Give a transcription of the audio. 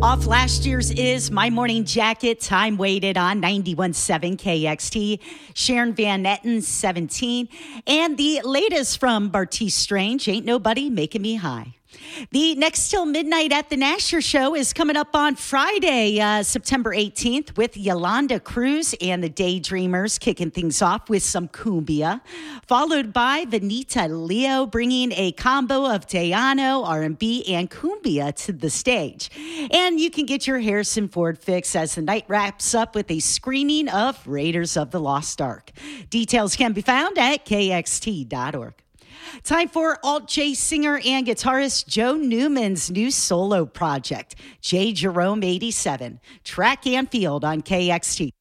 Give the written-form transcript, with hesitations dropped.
Off last year's is My Morning Jacket, time weighted on 91.7 KXT. Sharon Van Etten, 17. And the latest from Bartees Strange, Ain't Nobody Making Me High. The Next Till Midnight at the Nasher Show is coming up on Friday, September 18th, with Yolanda Cruz and the Daydreamers kicking things off with some cumbia, followed by Vanita Leo bringing a combo of Tejano, R&B, and cumbia to the stage. And you can get your Harrison Ford fix as the night wraps up with a screening of Raiders of the Lost Ark. Details can be found at kxt.org. Time for alt-J singer and guitarist Joe Newman's new solo project, J. Jerome 87, track and field on KXT.